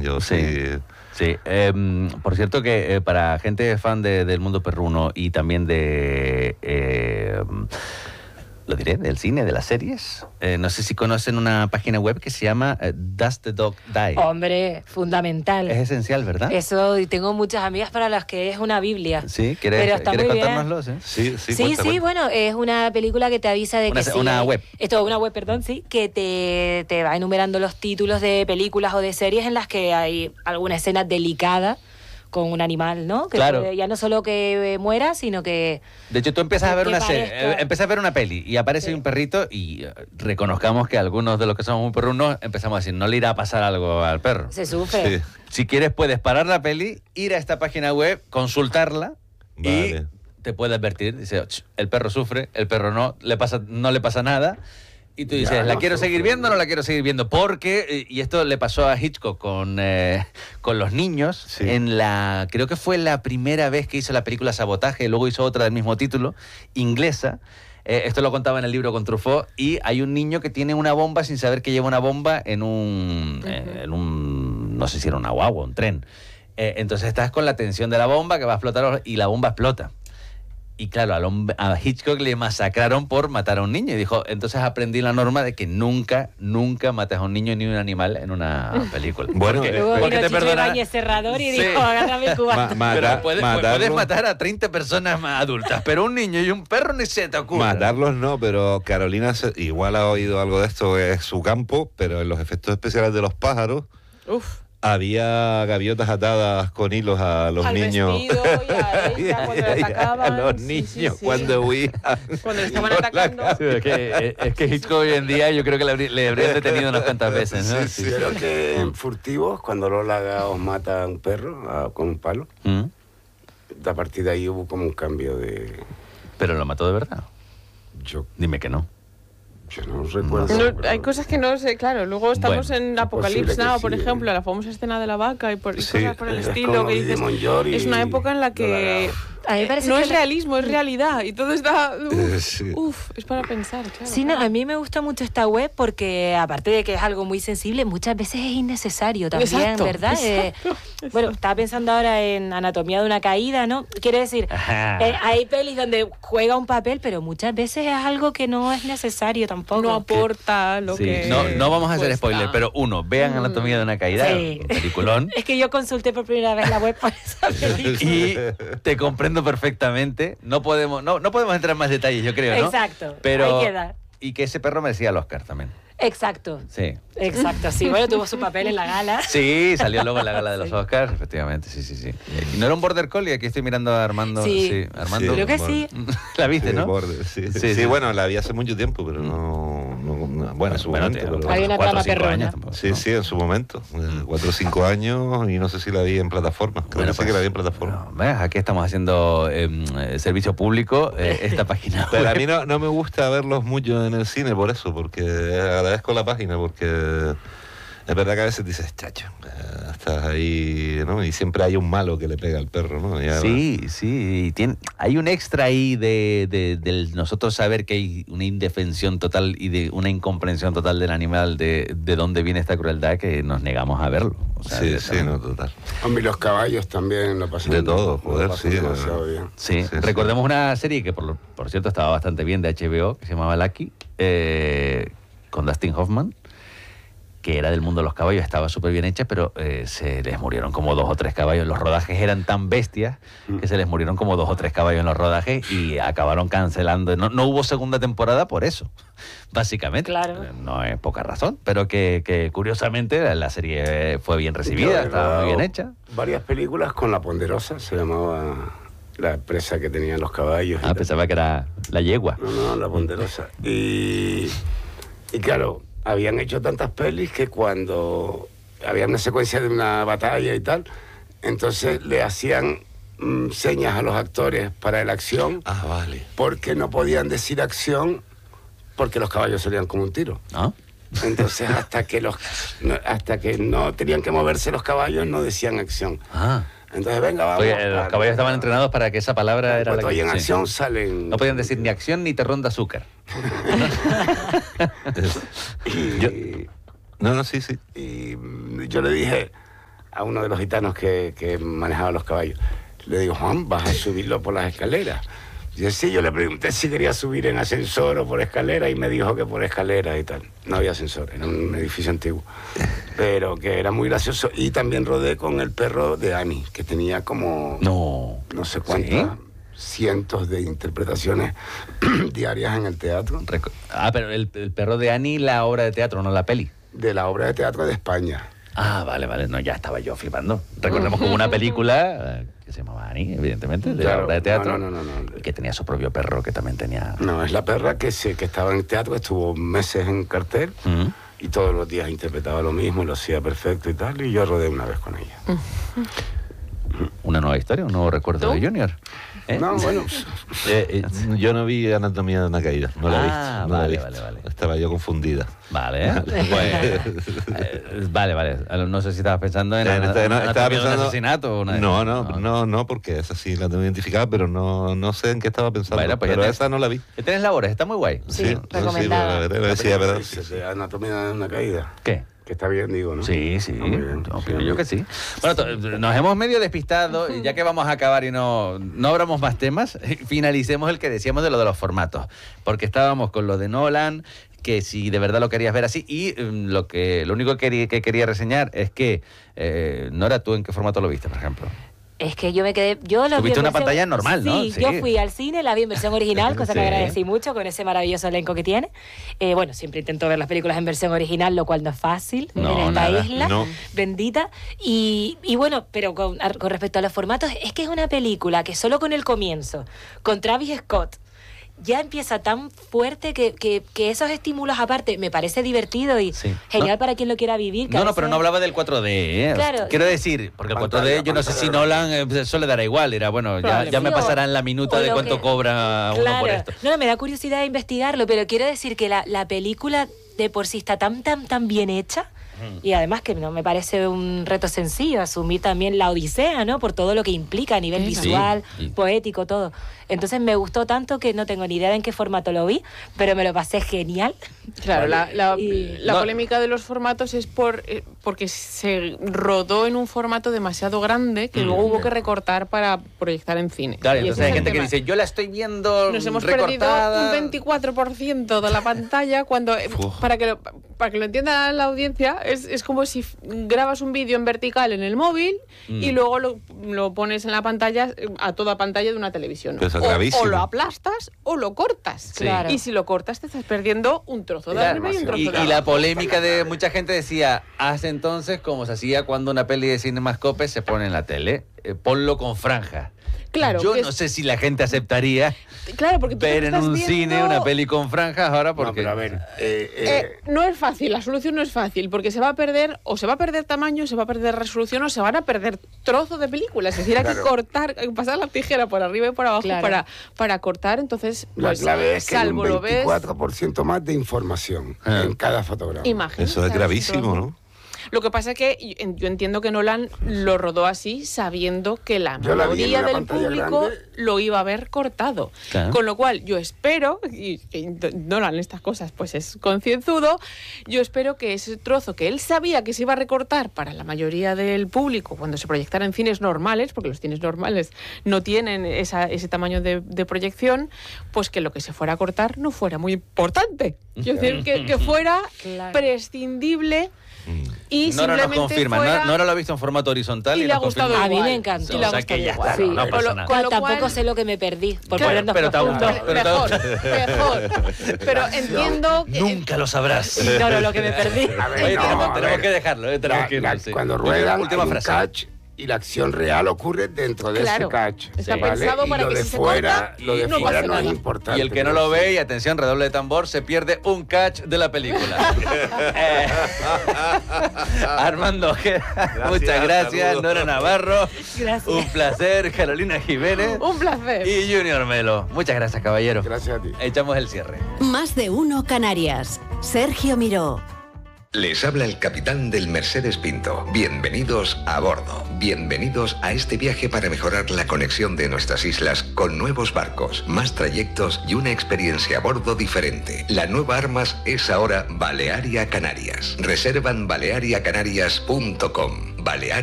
Yo Sí. Sí, por cierto que para gente fan del mundo perruno y también lo diré, del cine, de las series, no sé si conocen una página web que se llama Does the Dog Die? Hombre, fundamental. Es esencial, ¿verdad? Eso, y tengo muchas amigas para las que es una biblia. Sí, Pero está ¿quieres muy bien. contárnoslo? Sí. Sí, bueno, es una película que te avisa de que sí. Una web. Esto, una web, perdón, sí, que te va enumerando los títulos de películas o de series en las que hay alguna escena delicada con un animal, ¿no? Que Claro. ya no solo que muera, sino que... De hecho, tú empiezas a ver que una serie, parezca. empiezas a ver una peli y aparece un perrito y reconozcamos que algunos de los que somos muy perrunos empezamos a decir, no le irá a pasar algo al perro. Se sufre. Sí. Si quieres puedes parar la peli, ir a esta página web, consultarla Vale. y te puede advertir. Dice, el perro sufre, el perro no le pasa nada. Y tú dices, Ya, ¿la no quiero sufre, seguir viendo o ¿no? no la quiero seguir viendo? Porque, y esto le pasó a Hitchcock con los niños, Sí. creo que fue la primera vez que hizo la película Sabotaje, luego hizo otra del mismo título, inglesa. Esto lo contaba en el libro con Truffaut, y hay un niño que tiene una bomba sin saber que lleva una bomba en un no sé si era una guagua, un tren. Entonces estás con la tensión de la bomba que va a explotar y la bomba explota. Y claro, a Hitchcock le masacraron por matar a un niño. Y dijo, entonces aprendí la norma de que nunca mates a un niño ni un animal en una película. Bueno, Luego porque vino te Chicho perdona. Ibáñez Cerrador y Sí. dijo, agárrame el cubano. Pero puedes matarlos- matar a 30 personas más adultas, pero un niño y un perro ni se te ocurre. Matarlos no, pero Carolina igual ha oído algo de esto, es su campo, pero en los efectos especiales de los pájaros Uf. había gaviotas atadas con hilos a los Al niños. vestido y a ella cuando le atacaban. A los Sí, niños sí, sí. cuando huían. Cuando le estaban Por la atacando. Sí, es que Hitchcock hoy en día yo creo que le habrían detenido unas cuantas veces, ¿no? Sí, Creo que en Furtivos, cuando Lola os mata a un perro con un palo, ¿Mm? a partir de ahí hubo como un cambio de... Pero lo mató de verdad. Yo Dime que no. no recuerdo. No, pero- hay cosas que no sé, claro. Luego estamos Bueno, en es Apocalypse posible que Now, por sí, ejemplo, la famosa escena de la vaca y Sí, cosas por el es estilo como que dices. Didi Monjoy Es una época en la que A mí me parece no que es realismo, es realidad y todo está. Sí. Es para pensar, claro. Sí, no, a mí me gusta mucho esta web porque, aparte de que es algo muy sensible, muchas veces es innecesario también, Exacto, ¿verdad? exacto. Bueno, estaba pensando ahora en Anatomía de una caída, ¿no? Quiero decir, Ajá. hay pelis donde juega un papel, pero muchas veces es algo que no es necesario tampoco. No aporta lo Sí, que. no vamos a hacer cuesta. spoiler, pero vean Anatomía de una caída, Sí. un peliculón. Es que yo consulté por primera vez la web por esa película. Y te comprendo perfectamente. No podemos entrar en más detalles, yo creo, ¿no? Exacto, Pero, ahí queda. Y que ese perro merecía el Oscar también. Exacto, Sí. exacto, sí. Bueno, tuvo su papel en la gala. Sí, salió luego en la gala de los Oscars, efectivamente, sí. ¿Y no era un Border Collie? Aquí estoy mirando a Armando. Sí. Armando. Creo que sí. La viste, Sí, ¿no? Border, sí. Sí, Sí, sí. bueno, la vi hace mucho tiempo, pero bueno, en su momento. tío, pero- Hay una 4 o trama 5 perrona. años tampoco, Sí, ¿no? sí, en su momento. 4 o 5 años y no sé si la vi en plataforma. Creo Bueno, que sí pues, que la vi en plataforma. no, ¿ves? Aquí estamos haciendo servicio público, esta página Pero a web. mí no me gusta verlos mucho en el cine por eso, porque agradezco la página, porque es verdad que a veces dices, chacho, estás ahí, ¿no? Y siempre hay un malo que le pega al perro, ¿no? Y Sí, y hay un extra ahí del nosotros saber que hay una indefensión total y de una incomprensión total del animal de dónde viene esta crueldad que nos negamos a verlo. O sea, Sí, directamente. no, total. Hombre, y los caballos también lo pasan. De todo, lo joder, pasan sí, demasiado bien. Sí, Sí, recordemos una serie que por cierto estaba bastante bien de HBO, que se llamaba Lucky, con Dustin Hoffman, que era del mundo de los caballos, estaba súper bien hecha, pero se les murieron como 2 o 3 caballos. Los rodajes eran tan bestias que se les murieron como 2 o 3 caballos en los rodajes y acabaron cancelando. No hubo segunda temporada por eso, básicamente. Claro. No es poca razón, pero que curiosamente la serie fue bien recibida, Yo he estaba muy bien rodado hecha. Varias películas con La Ponderosa, se llamaba la empresa que tenían los caballos. y tal. Pensaba que era la yegua. No, La Ponderosa. Y claro, habían hecho tantas pelis que cuando había una secuencia de una batalla y tal, entonces le hacían señas a los actores para la acción, Ah, vale. porque no podían decir acción porque los caballos salían como un tiro. ¿No? Entonces hasta que no tenían que moverse los caballos no decían acción. Ah. Entonces venga, vamos. Oye, los caballos estaban entrenados para que esa palabra era la Cuando que... hay en sí. acción salen. No podían decir ni acción ni terrón de azúcar. Y, Yo- No, sí. y yo le dije a uno de los gitanos que manejaba los caballos. Le digo, Juan, ¿vas a subirlo por las escaleras? Y sí, yo le pregunté si quería subir en ascensor o por escalera y me dijo que por escalera y tal. No había ascensor, era un edificio antiguo. Pero que era muy gracioso. Y también rodé con el perro de Annie, que tenía como no sé cuántas cientos de interpretaciones diarias en el teatro. Pero el perro de Annie, la obra de teatro, no la peli. De la obra de teatro de España. Ah, vale, no, ya estaba yo flipando. Recordemos que hubo una película que se llamaba Annie, evidentemente, de la obra de teatro. No. Y que tenía su propio perro, que también tenía... No, es la perra que estaba en el teatro, estuvo meses en cartel y todos los días interpretaba lo mismo y lo hacía perfecto y tal, y yo rodé una vez con ella. Una nueva historia, un nuevo recuerdo de Junior. No, bueno. Yo no vi Anatomía de una caída, no la he visto. No la he visto. Vale. Estaba yo confundida. Vale. Vale. No sé si estabas pensando en estaba pensando un asesinato. No, porque esa sí la tengo identificada, pero no sé en qué estaba pensando. Bueno, pues pero esa no la vi. Tienes labores, está muy guay. Sí, recomendada. Anatomía de una caída. ¿Qué? Que está bien, digo, ¿no? Sí. Muy bien, Opino yo que sí. Bueno, nos hemos medio despistado, y ya que vamos a acabar y no abramos más temas, finalicemos el que decíamos de lo de los formatos. Porque estábamos con lo de Nolan, que si de verdad lo querías ver así, y lo único que quería reseñar es que, Nora, ¿tú en qué formato lo viste, por ejemplo? Es que yo me quedé... ¿Tuviste una pantalla normal, no? Sí, yo fui al cine, la vi en versión original, cosa que agradecí mucho con ese maravilloso elenco que tiene. Bueno, siempre intento ver las películas en versión original, lo cual no es fácil en esta isla bendita. Y bueno, pero con respecto a los formatos, es que es una película que solo con el comienzo, con Travis Scott, ya empieza tan fuerte que esos estímulos aparte me parece divertido y genial para quien lo quiera vivir. Pero no hablaba del 4D, Claro. Quiero decir, porque el 4D yo no sé si Nolan eso le dará igual, ya me pasarán la minuta de cuánto cobra uno por esto. No, me da curiosidad de investigarlo, pero quiero decir que la película de por sí está tan bien hecha. Y además que no me parece un reto sencillo asumir también la odisea, ¿no? Por todo lo que implica a nivel visual, poético, todo. Entonces me gustó tanto que no tengo ni idea de en qué formato lo vi, pero me lo pasé genial. Claro, la polémica de los formatos es porque se rodó en un formato demasiado grande que luego hubo que recortar para proyectar en cine. Claro, entonces hay gente que dice, yo la estoy viendo nos hemos recortada. perdido un 24% de la pantalla cuando para que lo entienda la audiencia es como si grabas un vídeo en vertical en el móvil y luego lo pones en la pantalla, a toda pantalla de una televisión. O lo aplastas o lo cortas. Claro. Y si lo cortas te estás perdiendo un trozo de arriba y un trozo de abajo. Y la polémica de mucha gente decía, hace entonces como se hacía cuando una peli de CinemaScope se pone en la tele, ponlo con franja. Claro, yo no sé si la gente aceptaría porque ver en un cine una peli con franjas ahora porque... No, pero a ver... no es fácil, la solución no es fácil, porque se va a perder tamaño, se va a perder resolución o se van a perder trozos de películas. Es decir, hay que cortar, pasar la tijera por arriba y por abajo para cortar, entonces... La clave es que hay un lo ves... 24% más de información en cada fotograma. Imagen. Eso es gravísimo, ¿no? Lo que pasa es que yo entiendo que Nolan lo rodó así sabiendo que la mayoría del público lo iba a ver cortado. Claro. Con lo cual yo espero, y Nolan estas cosas pues es concienzudo, yo espero que ese trozo que él sabía que se iba a recortar para la mayoría del público cuando se proyectara en cines normales, porque los cines normales no tienen ese tamaño de proyección, pues que lo que se fuera a cortar no fuera muy importante. Es decir, que fuera prescindible. Y Nora nos confirma, Nora lo ha visto en formato horizontal y le ha gustado igual. A mí me encantó. O sea que ya está, Sí. no pasa nada. Tampoco sé lo que me perdí. Por Claro, ponernos pero te ha profundos. gustado. Mejor. Pero entiendo que... Nunca lo sabrás. No, lo que me perdí. A ver, Oye, no, tenemos que dejarlo. Tenemos que irnos, sí. Cuando ruedan, última hay un frase. catch y la acción real ocurre dentro de ese catch. Está ¿vale? pensado Y para lo que de si se fuera, corta, lo de no fuera pasa no es nada. importante. Y el que no lo ve, y atención, redoble de tambor, se pierde un catch de la película. Armando Ojeda, muchas gracias. saludos. Nora Navarro, Gracias. un placer. Carolina Jiménez Un placer. y Junior Melo. Muchas gracias, caballero. Gracias a ti. Echamos el cierre. Más de uno Canarias. Sergio Miró. Les habla el capitán del Mercedes Pinto. Bienvenidos a bordo. Bienvenidos a este viaje para mejorar la conexión de nuestras islas con nuevos barcos, más trayectos y una experiencia a bordo diferente. La nueva Armas es ahora Balearia Canarias. Reservan baleariacanarias.com. Balearia